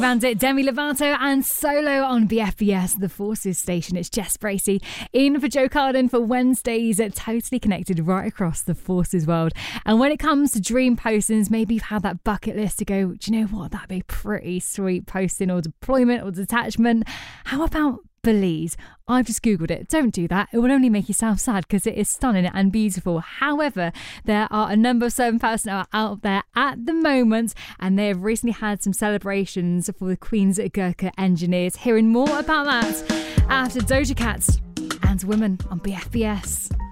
Bandit, Demi Lovato and Solo on BFBS, the Forces station. It's Jess Bracey in for Joe Carden for Wednesdays at Totally Connected right across the Forces world. And when it comes to dream postings, maybe you've had that bucket list to go, do you know what, that'd be pretty sweet posting or deployment or detachment. How about Belize? I've just googled it. Don't do that. It will only make yourself sad because it is stunning and beautiful. However, there are a number of certain personnel out there at the moment, and they have recently had some celebrations for the Queen's Gurkha engineers. Hearing more about that after Doja Cat and Women on BFBS.